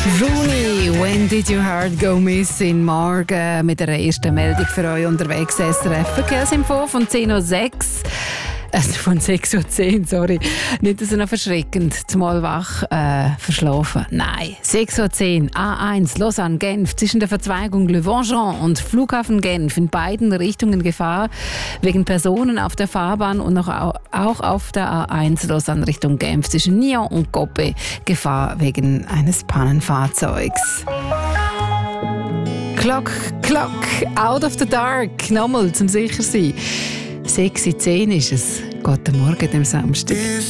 Rooney, when did your heart go missing? Morgen mit der ersten Meldung für euch unterwegs. SRF Verkehrsinfo von 10.06 Uhr. Von 6.10 Uhr, sorry. Nicht so noch verschreckend, zumal wach, verschlafen. Nein, 6.10 Uhr, A1, Lausanne-Genf, zwischen der Verzweigung Le Vengeance und Flughafen Genf in beiden Richtungen Gefahr wegen Personen auf der Fahrbahn und auch auf der A1 Lausanne Richtung Genf zwischen Nyon und Coppe Gefahr wegen eines Pannenfahrzeugs. Clock, out of the dark, nochmal zum Sichersein. 6.10 Uhr ist es. Guten Morgen, dem Samstag.